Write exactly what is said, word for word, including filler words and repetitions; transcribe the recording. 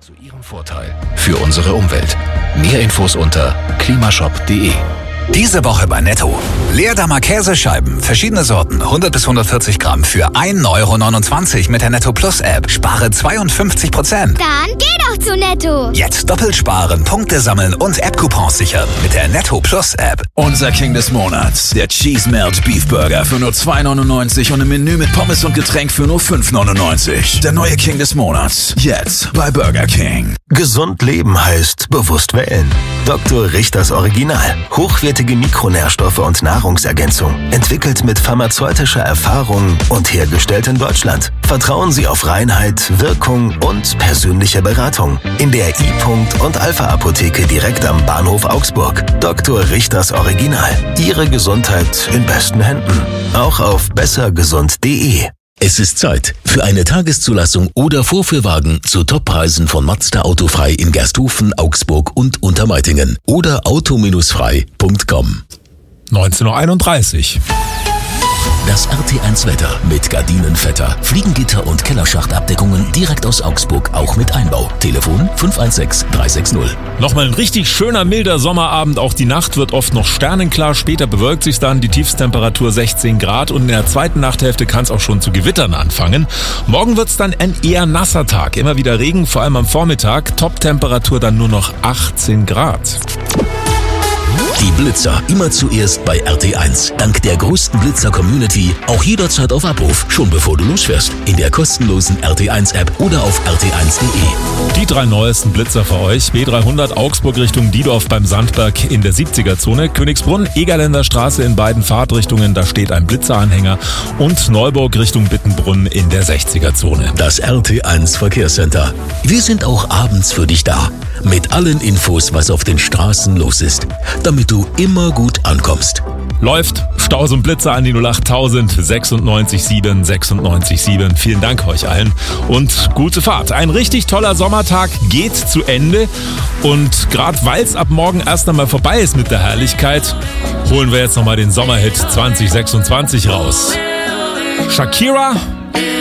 Zu Ihrem Vorteil für unsere Umwelt. Mehr Infos unter klimashop punkt de. Diese Woche bei Netto. Leerdammer Käsescheiben, verschiedene Sorten, hundert bis hundertvierzig Gramm für ein Euro neunundzwanzig mit der Netto Plus App. Spare zweiundfünfzig Prozent. Dann geh doch zu Netto. Jetzt doppelt sparen, Punkte sammeln und App-Coupons sichern mit der Netto Plus App. Unser King des Monats, der Cheese Melt Beef Burger für nur zwei neunundneunzig und ein Menü mit Pommes und Getränk für nur fünf neunundneunzig. Der neue King des Monats, jetzt bei Burger King. Gesund leben heißt bewusst wählen. Doktor Richters Original. Hochwertige Mikronährstoffe und Nahrungsergänzung. Entwickelt mit pharmazeutischer Erfahrung und hergestellt in Deutschland. Vertrauen Sie auf Reinheit, Wirkung und persönliche Beratung. In der I-Punkt und Alpha-Apotheke direkt am Bahnhof Augsburg. Doktor Richters Original. Ihre Gesundheit in besten Händen. Auch auf bessergesund punkt de. Es ist Zeit für eine Tageszulassung oder Vorführwagen zu Toppreisen von Mazda Autofrei in Gersthofen, Augsburg und Untermeitingen oder auto frei punkt com. neunzehn Uhr einunddreißig. Das R T eins Wetter mit Gardinenvetter, Fliegengitter und Kellerschachtabdeckungen direkt aus Augsburg, auch mit Einbau. Telefon fünf eins sechs drei sechs null. Nochmal ein richtig schöner, milder Sommerabend. Auch die Nacht wird oft noch sternenklar. Später bewölkt sich dann, die Tiefstemperatur sechzehn Grad und in der zweiten Nachthälfte kann es auch schon zu Gewittern anfangen. Morgen wird es dann ein eher nasser Tag. Immer wieder Regen, vor allem am Vormittag. Toptemperatur dann nur noch achtzehn Grad. Die Blitzer immer zuerst bei R T eins. Dank der größten Blitzer-Community auch jederzeit auf Abruf, schon bevor du losfährst. In der kostenlosen R T eins App oder auf r t eins punkt de. Die drei neuesten Blitzer für euch. B dreihundert Augsburg Richtung Diedorf beim Sandberg in der siebziger-Zone. Königsbrunn, Egerländer Straße in beiden Fahrtrichtungen, da steht ein Blitzeranhänger. Und Neuburg Richtung Bittenbrunn in der sechziger-Zone. Das R T eins Verkehrscenter. Wir sind auch abends für dich da. Mit allen Infos, was auf den Straßen los ist. Damit du immer gut ankommst. Läuft Staus und Blitzer an die null acht tausend sechsundneunzig sieben sechsundneunzig sieben. Vielen Dank euch allen und gute Fahrt. Ein richtig toller Sommertag geht zu Ende und gerade weil es ab morgen erst einmal vorbei ist mit der Herrlichkeit, holen wir jetzt nochmal den Sommerhit zwanzig sechsundzwanzig raus. Shakira